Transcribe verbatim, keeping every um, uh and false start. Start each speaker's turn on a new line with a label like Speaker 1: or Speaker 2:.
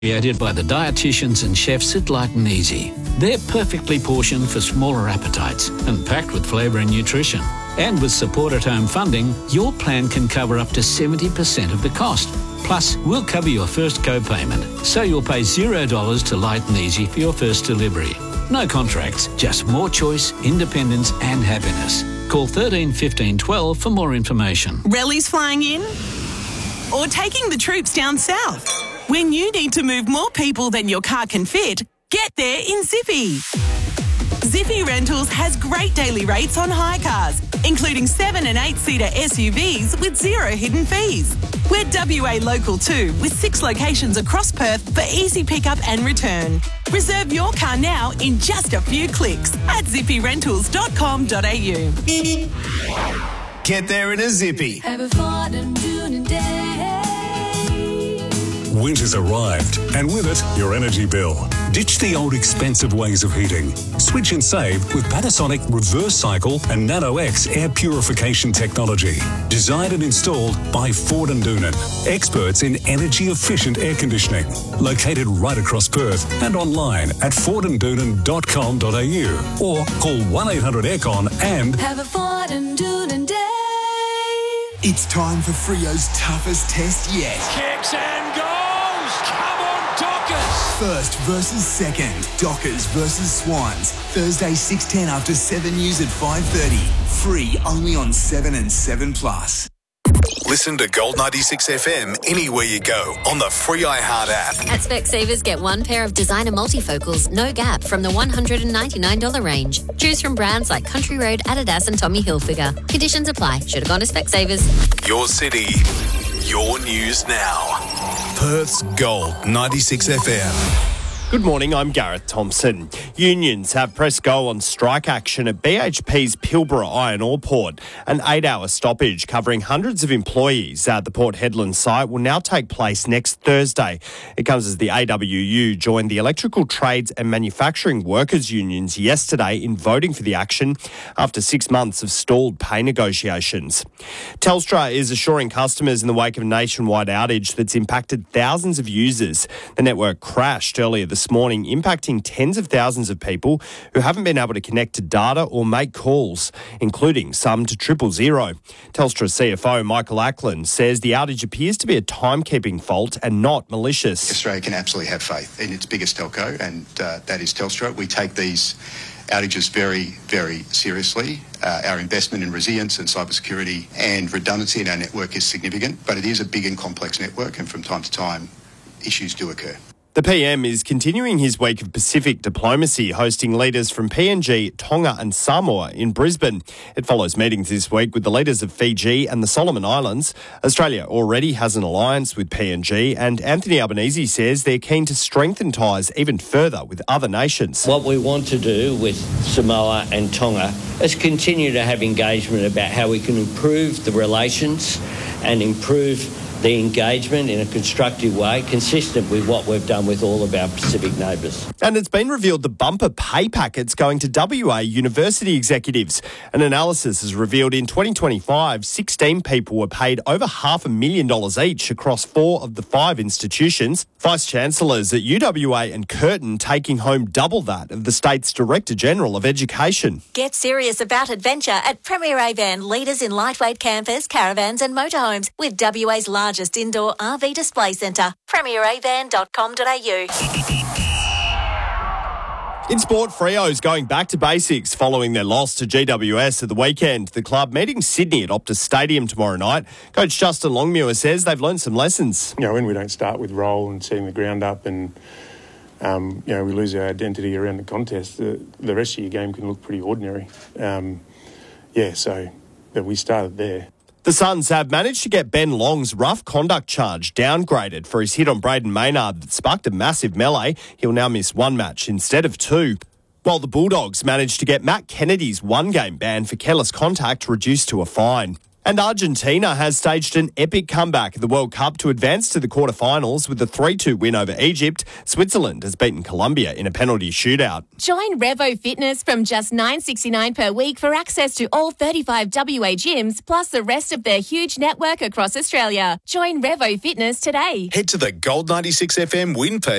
Speaker 1: Created by the dietitians and chefs at Light and Easy. They're perfectly portioned for smaller appetites and packed with flavour and nutrition. And with support at home funding, your plan can cover up to seventy percent of the cost. Plus, we'll cover your first co-payment, so you'll pay zero dollars to Light and Easy for your first delivery. No contracts, just more choice, independence and happiness. Call thirteen fifteen twelve for more information.
Speaker 2: Rallies flying in? Or taking the troops down south? When you need to move more people than your car can fit, get there in Zippy. Zippy Rentals has great daily rates on hire cars, including seven and eight seater S U Vs with zero hidden fees. We're W A local too, with six locations across Perth for easy pickup and return. Reserve your car now in just a few clicks at zippy rentals dot com dot a u.
Speaker 3: Get there in a Zippy.
Speaker 4: Have a Ford and Dune day.
Speaker 5: Winter's arrived, and with it, your energy bill. Ditch the old expensive ways of heating. Switch and save with Panasonic Reverse Cycle and Nano X air purification technology. Designed and installed by Ford and Doonan. Experts in energy-efficient air conditioning. Located right across Perth and online at ford and doonan dot com dot a u or call one eight hundred aircon and
Speaker 4: have a Ford and Doonan day.
Speaker 3: It's time for Freo's toughest test yet.
Speaker 6: Kicks and goals! Come on, Dockers!
Speaker 3: First versus second. Dockers versus Swans. Thursday six ten after seven news at five thirty. Free only on seven and seven plus.
Speaker 7: Listen to Gold ninety-six F M anywhere you go on the free iHeart app.
Speaker 8: At Specsavers, get one pair of designer multifocals, no gap, from the one hundred ninety-nine dollars range. Choose from brands like Country Road, Adidas and Tommy Hilfiger. Conditions apply. Should have gone to Specsavers.
Speaker 7: Your city, your news now. Perth's Gold ninety-six F M.
Speaker 9: Good morning, I'm Gareth Thompson. Unions have pressed go on strike action at B H P's Pilbara Iron Ore Port. An eight-hour stoppage covering hundreds of employees at the Port Hedland site will now take place next Thursday. It comes as the A W U joined the Electrical Trades and Manufacturing Workers Unions yesterday in voting for the action after six months of stalled pay negotiations. Telstra is assuring customers in the wake of a nationwide outage that's impacted thousands of users. The network crashed earlier this morning, impacting tens of thousands of people who haven't been able to connect to data or make calls, including some to triple zero. Telstra C F O Michael Ackland says the outage appears to be a timekeeping fault and not malicious.
Speaker 10: Australia can absolutely have faith in its biggest telco, and uh, that is Telstra. We take these outages very, very seriously. Uh, our investment in resilience and cybersecurity and redundancy in our network is significant, but it is a big and complex network, and from time to time, issues do occur.
Speaker 9: The P M is continuing his week of Pacific diplomacy, hosting leaders from P N G, Tonga and Samoa in Brisbane. It follows meetings this week with the leaders of Fiji and the Solomon Islands. Australia already has an alliance with P N G, and Anthony Albanese says they're keen to strengthen ties even further with other nations.
Speaker 11: What we want to do with Samoa and Tonga is continue to have engagement about how we can improve the relations and improve the engagement in a constructive way, consistent with what we've done with all of our Pacific neighbours.
Speaker 9: And it's been revealed the bumper pay packets going to W A university executives. An analysis has revealed in twenty twenty-five, sixteen people were paid over half a million dollars each across four of the five institutions. Vice-Chancellors at U W A and Curtin taking home double that of the state's Director-General of Education.
Speaker 12: Get serious about adventure at Premier Avan, leaders in lightweight campers, caravans and motorhomes, with W A's largest largest indoor R V display centre. premier avan dot com dot a u.
Speaker 9: In sport, Freo's going back to basics following their loss to G W S at the weekend. The club meeting Sydney at Optus Stadium tomorrow night. Coach Justin Longmuir says they've learned some lessons.
Speaker 13: You know, when we don't start with roll and setting the ground up and, um, you know, we lose our identity around the contest, the, the rest of your game can look pretty ordinary. Um, yeah, so that we started there.
Speaker 9: The Suns have managed to get Ben Long's rough conduct charge downgraded for his hit on Braden Maynard that sparked a massive melee. He'll now miss one match instead of two. While the Bulldogs managed to get Matt Kennedy's one-game ban for careless contact reduced to a fine. And Argentina has staged an epic comeback at the World Cup to advance to the quarterfinals with a three two win over Egypt. Switzerland has beaten Colombia in a penalty shootout.
Speaker 14: Join Revo Fitness from just nine dollars sixty-nine per week for access to all thirty-five W A gyms, plus the rest of their huge network across Australia. Join Revo Fitness today.
Speaker 7: Head to the Gold ninety-six F M win page